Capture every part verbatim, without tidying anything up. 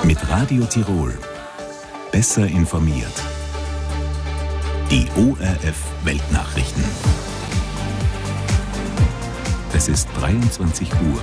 Mit Radio Tirol. Besser informiert. Die O R F Weltnachrichten. Es ist dreiundzwanzig Uhr.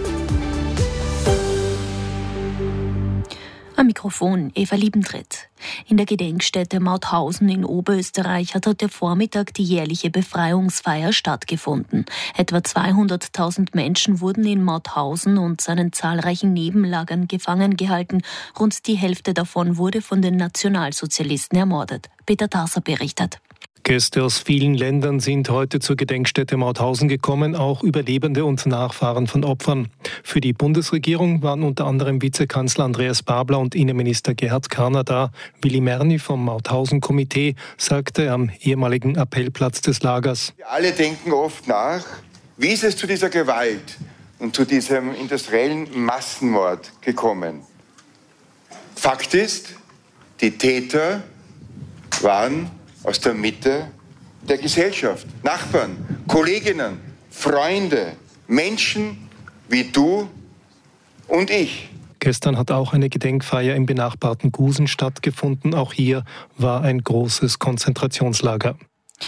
Am Mikrofon Eva Liebentritt. In der Gedenkstätte Mauthausen in Oberösterreich hat heute Vormittag die jährliche Befreiungsfeier stattgefunden. Etwa zweihunderttausend Menschen wurden in Mauthausen und seinen zahlreichen Nebenlagern gefangen gehalten. Rund die Hälfte davon wurde von den Nationalsozialisten ermordet. Peter Tasser berichtet. Gäste aus vielen Ländern sind heute zur Gedenkstätte Mauthausen gekommen, auch Überlebende und Nachfahren von Opfern. Für die Bundesregierung waren unter anderem Vizekanzler Andreas Babler und Innenminister Gerhard Karner da. Willi Merni vom Mauthausen-Komitee sagte am ehemaligen Appellplatz des Lagers: Wir alle denken oft nach, wie ist es zu dieser Gewalt und zu diesem industriellen Massenmord gekommen? Fakt ist, die Täter waren aus der Mitte der Gesellschaft. Nachbarn, Kolleginnen, Freunde, Menschen wie du und ich. Gestern hat auch eine Gedenkfeier im benachbarten Gusen stattgefunden. Auch hier war ein großes Konzentrationslager.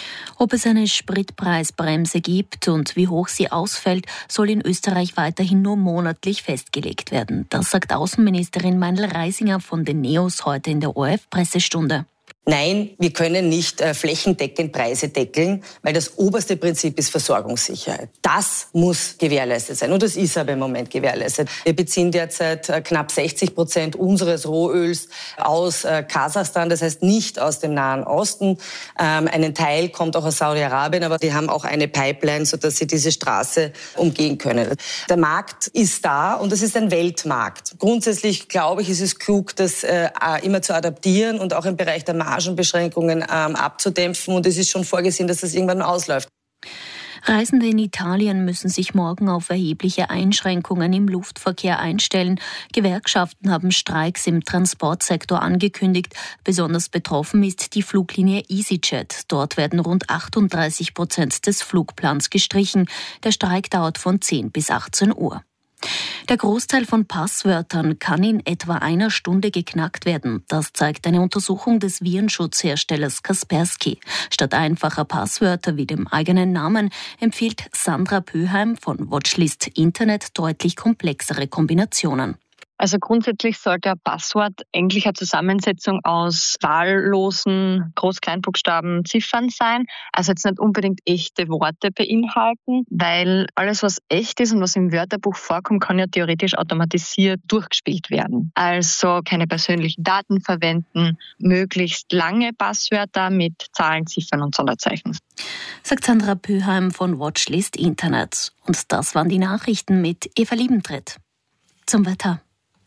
Ob es eine Spritpreisbremse gibt und wie hoch sie ausfällt, soll in Österreich weiterhin nur monatlich festgelegt werden. Das sagt Außenministerin Meindl-Reisinger von den NEOS heute in der O R F-Pressestunde. Nein, wir können nicht äh, flächendeckend Preise deckeln, weil das oberste Prinzip ist Versorgungssicherheit. Das muss gewährleistet sein und das ist aber im Moment gewährleistet. Wir beziehen derzeit äh, knapp sechzig Prozent unseres Rohöls aus äh, Kasachstan, das heißt nicht aus dem Nahen Osten. Ähm, einen Teil kommt auch aus Saudi-Arabien, aber die haben auch eine Pipeline, sodass sie diese Straße umgehen können. Der Markt ist da und es ist ein Weltmarkt. Grundsätzlich, glaube ich, ist es klug, das äh, immer zu adaptieren und auch im Bereich der Margenbeschränkungen ähm, abzudämpfen. Und es ist schon vorgesehen, dass das irgendwann ausläuft. Reisende in Italien müssen sich morgen auf erhebliche Einschränkungen im Luftverkehr einstellen. Gewerkschaften haben Streiks im Transportsektor angekündigt. Besonders betroffen ist die Fluglinie EasyJet. Dort werden rund achtunddreißig Prozent des Flugplans gestrichen. Der Streik dauert von zehn bis achtzehn Uhr. Der Großteil von Passwörtern kann in etwa einer Stunde geknackt werden. Das zeigt eine Untersuchung des Virenschutzherstellers Kaspersky. Statt einfacher Passwörter wie dem eigenen Namen empfiehlt Sandra Pöheim von Watchlist Internet deutlich komplexere Kombinationen. Also grundsätzlich sollte ein Passwort eigentlich eine Zusammensetzung aus wahllosen Groß-Kleinbuchstaben, Ziffern sein. Also jetzt nicht unbedingt echte Worte beinhalten, weil alles, was echt ist und was im Wörterbuch vorkommt, kann ja theoretisch automatisiert durchgespielt werden. Also keine persönlichen Daten verwenden, möglichst lange Passwörter mit Zahlen, Ziffern und Sonderzeichen. Sagt Sandra Pöheim von Watchlist Internet. Und das waren die Nachrichten mit Eva Liebentritt. Zum Wetter.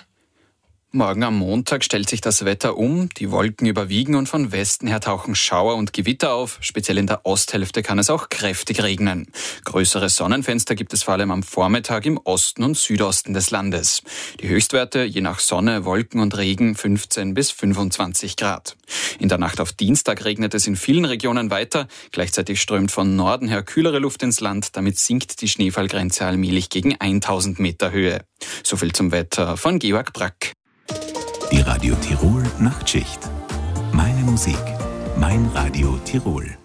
Morgen am Montag stellt sich das Wetter um, die Wolken überwiegen und von Westen her tauchen Schauer und Gewitter auf. Speziell in der Osthälfte kann es auch kräftig regnen. Größere Sonnenfenster gibt es vor allem am Vormittag im Osten und Südosten des Landes. Die Höchstwerte je nach Sonne, Wolken und Regen fünfzehn bis fünfundzwanzig Grad. In der Nacht auf Dienstag regnet es in vielen Regionen weiter. Gleichzeitig strömt von Norden her kühlere Luft ins Land. Damit sinkt die Schneefallgrenze allmählich gegen tausend Meter Höhe. Soviel zum Wetter von Georg Brack. Die Radio Tirol Nachtschicht. Meine Musik, mein Radio Tirol.